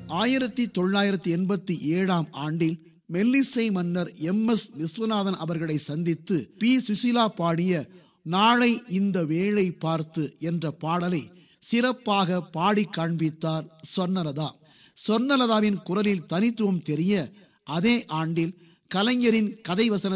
1987 மெல்லிசை மன்னர் MS விஸ்வநாதன் அவர்களை சந்தித்து பி. சுசீலா பாடிய நாளை இந்த வேளை பார்த்து என்ற பாடலை சிறப்பாக பாடி காண்பித்தார் சொர்ணலதா. சொர்ணலதாவின் குரலில் தனித்துவம் தெரிய அதே ஆண்டில் கலைஞரின் கதை வசன